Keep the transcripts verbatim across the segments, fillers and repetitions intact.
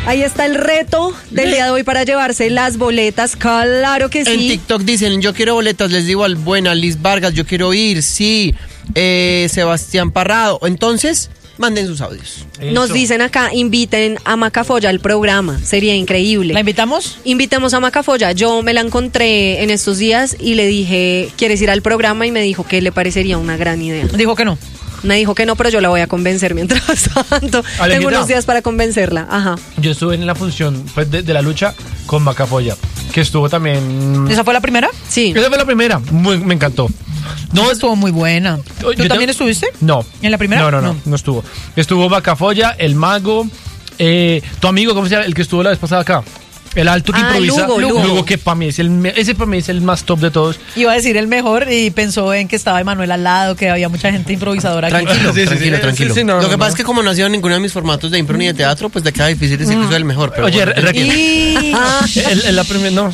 Ahí está el reto del día de hoy para llevarse las boletas. Claro que sí. En TikTok dicen, yo quiero boletas. Les digo al buena Liz Vargas, yo quiero ir. Sí. Eh, Sebastián Parrado. Entonces, manden sus audios. Eso. Nos dicen acá, inviten a Macafolla al programa. Sería increíble. ¿La invitamos? Invitemos a Macafolla. Yo me la encontré en estos días y le dije, ¿quieres ir al programa? Y me dijo que le parecería una gran idea. Dijo que no. Me dijo que no, pero yo la voy a convencer mientras tanto. Alejita. Tengo unos días para convencerla. Ajá. Yo estuve en la función pues, de, de la lucha con Macafolla, que estuvo también... ¿Esa fue la primera? Sí. Esa fue la primera. Muy, me encantó. No, estuvo muy buena. ¿Tú yo también te... estuviste? No. ¿En la primera? No, no, no, no, no estuvo. Estuvo Macafolla, el mago, eh, tu amigo, ¿cómo se llama? El que estuvo la vez pasada acá. El alto que ah, improvisa. Lugo, Lugo. Lugo, que para mí es el ese para mí es el más top de todos. Iba a decir el mejor y pensó en que estaba Emanuel al lado, que había mucha gente improvisadora aquí. Tranquilo, sí, sí, tranquilo, sí, tranquilo. sí, sí, no, Lo que no, pasa no. es que como no ha sido ninguno de mis formatos de impro ni de teatro, pues le queda difícil decir mm. que soy el mejor. Pero Oye, bueno, Raquel. Y... el, el, la primera, no.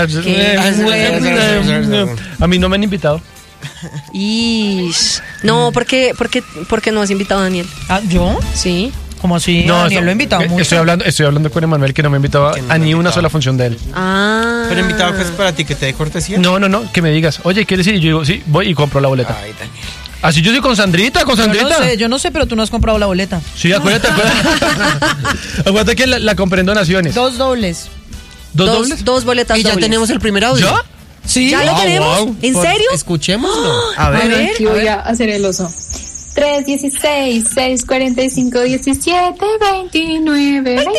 A mí no me han invitado. Ish. No, porque, porque, porque no has invitado a Daniel. ¿Ah, yo? Sí. ¿Cómo así? No, Daniel esto, lo he invitado eh, mucho. Estoy hablando, estoy hablando con Emanuel, que no me invitaba no a ni invitado. una sola función de él. Ah. Pero invitado que es para ti, que te dé cortesía. No, no, no, que me digas, oye, ¿quieres ir? Y yo digo, sí, voy y compro la boleta. Ay, Daniel. Así yo soy con Sandrita, con Sandrita. Yo no sé, yo no sé, pero tú no has comprado la boleta. Sí, acuérdate, acuérdate. Acuérdate que la, la compré en donaciones. Dos dobles. ¿Dos, dos dobles? Dos boletas Y ya dobles. tenemos el primer audio. ¿Ya? Sí. ¿Ya lo Wow, tenemos? wow. ¿En Por- serio? Escuchémoslo. A A ver. ver. Aquí voy a hacer el oso. tres dieciséis, seis cuarenta y cinco, diecisiete, veintinueve, veintinueve.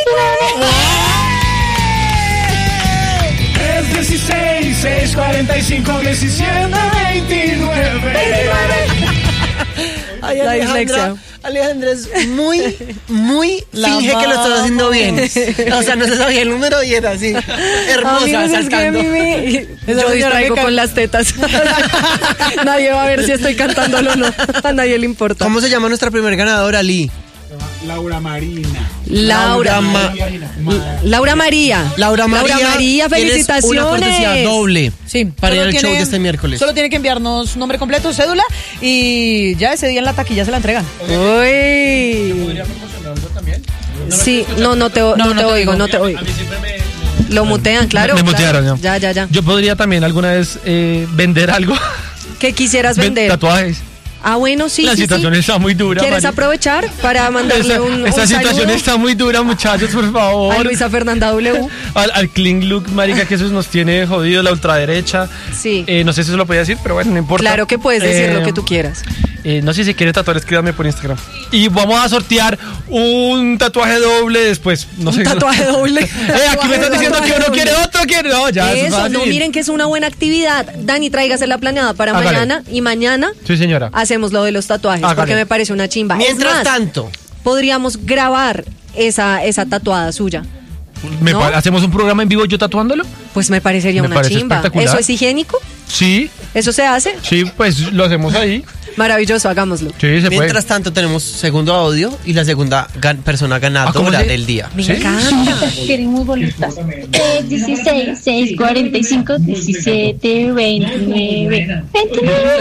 tres dieciséis, seis cuarenta y cinco, diecisiete, veintinueve. Ay, La Alejandra, dislexia. Alejandra es muy, muy La finge que lo estás haciendo bien. O sea, no se sabía el número y era así. Hermosa, Amigos, es que a saltando. mí me... Esa Yo señora distraigo que con can- las tetas. Nadie va a ver si estoy cantándolo o no. A nadie le importa. ¿Cómo se llama nuestra primer ganadora, Lee? Laura Marina. Laura. Laura Ma- Laura María. Laura María. Laura María, tienes felicitaciones. Una cortesía doble. Sí, Para ir solo al show tiene- de este miércoles. Solo tiene que enviarnos nombre completo, cédula y ya ese día en la taquilla se la entregan. Uy. Sí, no, no te, no, No, no te te oigo, digo. no te oigo. Lo mutean, claro. Me, me claro. mutearon, Ya, ya, ya. Yo podría también alguna vez eh, vender algo. ¿Qué quisieras Ven- vender? Tatuajes. Ah, bueno, sí, La sí, situación sí. está muy dura. ¿Quieres Mari. aprovechar para mandarle Esta, un, un esta situación saludo está muy dura, muchachos, por favor. a Luisa Fernanda W? Al, al Clean Look, marica, que eso nos tiene jodido, la ultraderecha. Sí. Eh, no sé si eso lo podía decir, pero bueno, no importa. Claro que puedes decir Eh, lo que tú quieras. eh, no sé si quiere tatuar, escríbame por Instagram. Y vamos a sortear un tatuaje doble después. No Un sé. tatuaje doble. Eh, aquí me están diciendo que uno Tatuaje quiere doble. otro, quiere. No, ya, eso es Eso, no, fácil. miren que es una buena actividad. Dani, tráigase la planeada para Hágale. mañana y mañana Sí, señora. hacemos lo de los tatuajes Hágale. porque me parece una chimba. Es Mientras más, tanto, podríamos grabar esa, esa tatuada suya. Me ¿no? pa- ¿Hacemos un programa en vivo yo tatuándolo? Pues me parecería Me una parece chimba. espectacular. ¿Eso es higiénico? Sí, ¿Eso se hace? sí, pues lo hacemos ahí. Maravilloso, hagámoslo. Sí, se mientras puede. tanto tenemos segundo audio y la segunda gan- persona Ah, ¿cómo ganadora se- del día. Me ¿Sí? encanta. Queremos bolitas. tres dieciséis, seis cuarenta y cinco, diecisiete, veintinueve, veintinueve.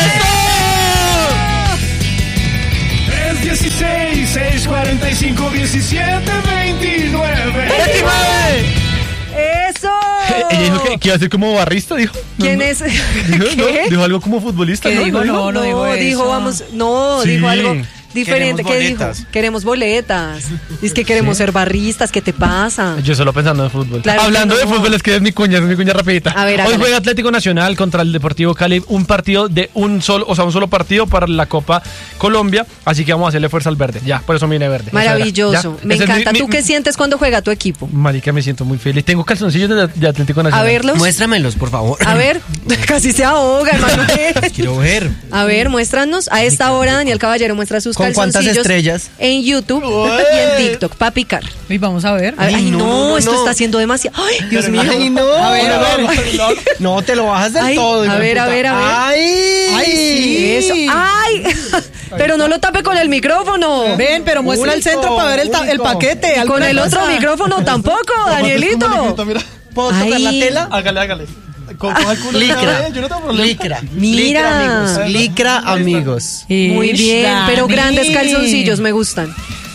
tres dieciséis, seis cuarenta y cinco, diecisiete, veintinueve. ¡Eso! Ella dijo que, que iba a ser como barrista, dijo. No, ¿Quién no. es? Dijo, no, ¿Qué? dijo algo como futbolista, ¿Qué ¿no? dijo? ¿No? No, no dijo dijo eso. vamos, no, Sí. dijo algo diferente. Queremos ¿Qué dijo? boletas. Queremos boletas. Es que queremos ser barristas, ¿qué te pasa? Yo solo pensando en fútbol. Claro que Hablando de no. fútbol, es que es mi cuña, es mi cuña rapidita. A ver, Hoy hágale. juega Atlético Nacional contra el Deportivo Cali, un partido de un solo, o sea, un solo partido para la Copa Colombia, así que vamos a hacerle fuerza al verde. Ya, por eso me vine verde. Eso era. Maravilloso. Ya. Me Ese es mi- encanta. mi- ¿Tú qué sientes cuando juega tu equipo? Marica, me siento muy feliz. Tengo calzoncillos de, de Atlético A Nacional. verlos. Muéstramelos, por favor. A ver, casi se ahoga, hermano. Quiero ver. A ver, muéstranos. A esta hora Daniel Caballero muestra sus ¿Con cuántas calzoncillos estrellas? en YouTube y en TikTok para picar. Y vamos a ver. A ver, Ay, ay, no, no, no, no, esto no. está haciendo demasiado. Ay, Dios mío. Ay, no. A ver, a ver. No, te lo bajas del Ay, todo. a hijo de ver, a puta. ver, a ver. Ay, Ay, sí. Eso. Ay, pero no lo tape con el micrófono. Ven, pero muestra el Único, centro para ver el, ta- el único. paquete. Y con ¿Alguna el otro cosa? micrófono tampoco, Danielito. ¿puedo tocar Ay. la tela? Hágale, hágale. Con, con el culo de una Licra. vez, yo no tengo problema. Licra. Mira. Licra, amigos. Licra, amigos. Muy Ish, bien, pero Dani. grandes calzoncillos me gustan.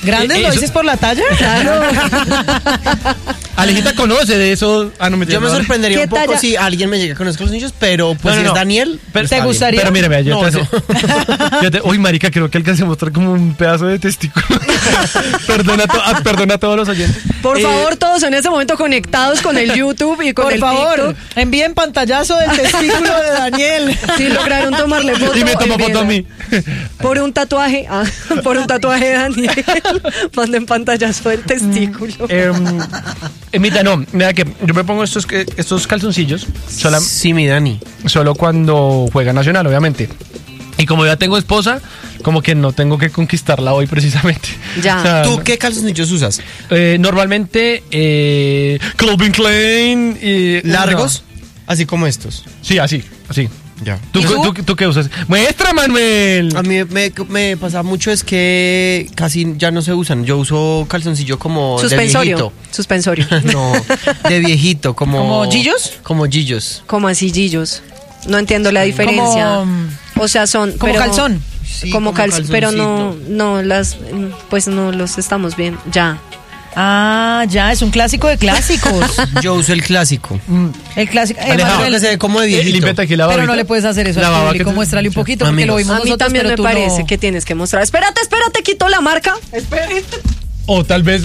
¿Grandes Eh, lo eso- dices por la talla? Claro. Alejita conoce de eso. Ah, no me Yo me sorprendería ¿Qué un poco talla? si alguien me llega con esos calzoncillos, pero pues No, no, si no. es Daniel, Pero- ¿Te está bien. gustaría? Pero mira, mira, yo No, te hace- yo te- Uy, marica, creo que alcancé a mostrar como un pedazo de testículo. perdona, a to- ah, perdona a todos los oyentes. Por Eh, favor, todos en ese momento conectados con el YouTube y con Por el favor, TikTok. envíen pantallazo del testículo de Daniel. Si lograron tomarle foto. Y me toma foto a mí. Por un tatuaje, ah, por un tatuaje de Daniel. Manden pantallazo del testículo. Eh, Emita, no, mira que yo me pongo estos, que- estos calzoncillos sola- Sí, mi Dani. solo cuando juega Nacional, obviamente. Y como ya tengo esposa, como que no tengo que conquistarla hoy precisamente. Ya. O sea, ¿Tú qué calzoncillos usas? eh, normalmente, eh, Calvin Klein. Y, ¿Largos? Así como estos. No. Sí, así, así. Ya. ¿Tú, ¿Y tú? tú, tú qué usas? ¡Muestra, Manuel! A mí me, me pasa mucho es que casi ya no se usan. Yo uso calzoncillo como de Suspensorio. viejito. Suspensorio. No, de viejito, como... ¿Como Gillos? Como Gillos. Como así, Gillos. No entiendo la diferencia. Como- o sea, son. Como pero- calzón. Sí, como como calzón. Pero no, calzoncito. no, las. Pues no los estamos bien. Ya. Ah, ya, es un clásico de clásicos. Yo uso el clásico. El clásico. eh, Alejandro, Manuel, que se ve como de Eh, viejito. límpiate aquí la pero babita. no le puedes hacer eso La al baba público. que te- Muéstrale un poquito porque Amigos. lo vimos A mí nosotros, también pero me tú parece no. que tienes que mostrar. Espérate, espérate, quito la marca. Espérate. O tal vez.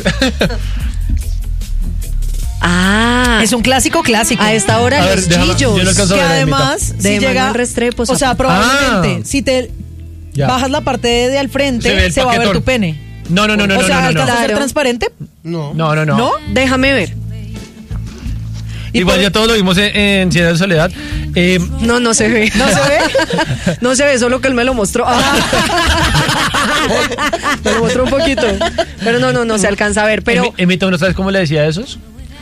Ah. Es un clásico clásico. A esta hora A ver, los déjame, Gillos. yo no alcanzo a que ver, además, Emita. si De llega, Manuel Restrepo, o sea, zapato. probablemente, Ah. si te Ya. bajas la parte de, de al frente, Se ve el se va a ver paquetón. tu pene. No, no, no, no, o no, sea, no, no, ¿alcanza a ser Claro. transparente? No. no, no, no. ¿No? Déjame ver. Y Igual por- ya todos lo vimos en, en Cien de Soledad. Eh, No, no se ve. ¿No se ve? No se ve, solo que él me lo mostró. Ah. Me lo mostró un poquito. Pero no, no, no se alcanza a ver. Pero Emi- Emita, ¿no sabes cómo le decía a esos?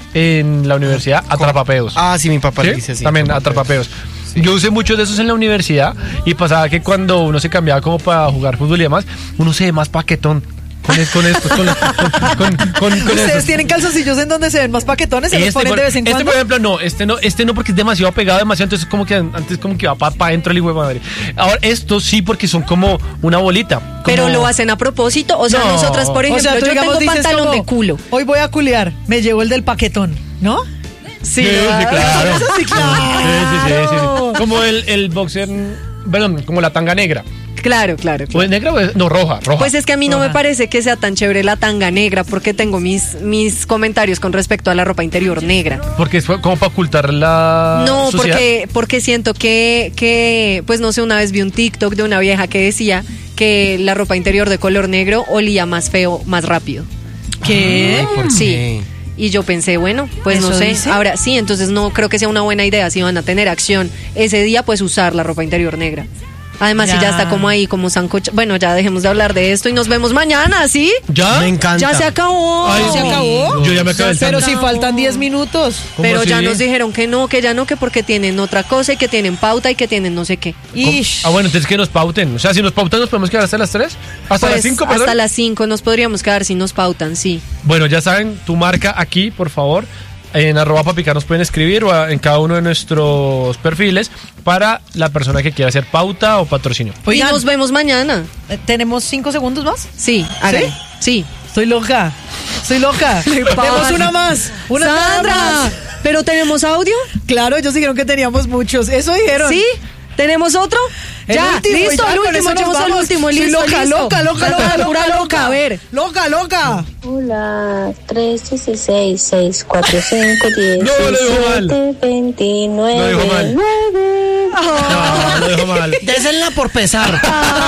En la universidad, atrapapeos. Ah, sí, mi papá ¿Sí? le dice así. También atrapapeos. Yo usé muchos de esos en la universidad y pasaba que cuando uno se cambiaba como para jugar fútbol y demás, uno se ve más paquetón con, es- con estos, con, la- con, con, con, con ¿Ustedes estos. tienen calzoncillos en donde se ven más paquetones? ¿Se los Este, ponen por, de vez en este, cuando? por ejemplo, no, este no, este no porque es demasiado pegado, demasiado, entonces como que antes como que va para adentro el hijo de madre. Ahora, estos sí porque son como una bolita. como- pero lo hacen a propósito. O sea, No. nosotras, por O ejemplo, sea, tú yo digamos tengo dices pantalón como, de culo. Hoy voy a culear, me llevo el del paquetón, ¿no? Sí, Sí, sí, claro. Eso sí, claro. Sí, sí, sí, sí, sí. Como el, el boxer, perdón, como la tanga negra. Claro, claro. ¿O claro. es negra o es- no, roja, roja. Pues es que a mí no me Roja. parece que sea tan chévere la tanga negra porque tengo mis, mis comentarios con respecto a la ropa interior negra. Porque es como para ocultar la No, suciedad. porque, porque siento que, que, pues no sé, una vez vi un TikTok de una vieja que decía que la ropa interior de color negro olía más feo, más rápido. ¿Qué? Ay, ¿por Sí. qué? Y yo pensé, bueno, pues no ¿Eso sé. dice? Ahora sí, entonces no creo que sea una buena idea si van a tener acción ese día, pues usar la ropa interior negra. Además, si Ya. ya está como ahí, como sancocha. Bueno, ya dejemos de hablar de esto y nos vemos mañana, ¿sí? ¿Ya? Me encanta. Ya se acabó. Ay, ¿Se acabó? Yo ya me acabé el Pero sándwich. si faltan diez minutos. ¿Cómo Pero ya así? nos dijeron que no, que ya no, que porque tienen otra cosa y que tienen pauta y que tienen no sé qué. Ish. Ah, bueno, entonces que nos pauten. O sea, si nos pautan, ¿nos podemos quedar hasta las tres? ¿Hasta Pues, las cinco, perdón? hasta las cinco nos podríamos quedar si nos pautan, sí. Bueno, ya saben, tu marca aquí, por favor. En arroba papicar nos pueden escribir o a- en cada uno de nuestros perfiles para la persona que quiera hacer pauta o patrocinio. Oigan. Y nos vemos mañana. Eh, ¿Tenemos cinco segundos más? Sí, hágale. Sí. Estoy loca. Estoy loca. Tenemos una más. Una Sandra, más. ¿pero tenemos audio? Claro, ellos dijeron que teníamos muchos. Eso dijeron. ¿Sí? ¿Tenemos otro? El ya, último, listo, ya, el con último, eso nos echemos el vamos. último, Soy listo, loca, listo. loca, loca, loca, loca, Pura loca. a ver. Loca, loca. Hola, tres dieciséis, seis cuatro cinco, diez, No, lo dijo mal. veintinueve, Lo dijo mal. nueve. No, lo dejo mal. Désenla por pesar.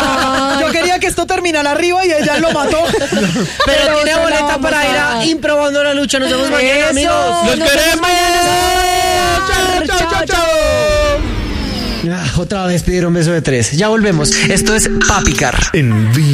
Yo quería que esto terminara arriba y ella lo mató. Pero, Pero tiene se la boleta vamos para a ir a dar. Improbando la Lucha. Nos vemos mañana, Eso. amigos. ¡Los Nos vemos queremos! mañana. ¡Chao, chao, chao! Ah, otra vez pidieron beso de tres. Ya volvemos. Esto es Papicar. En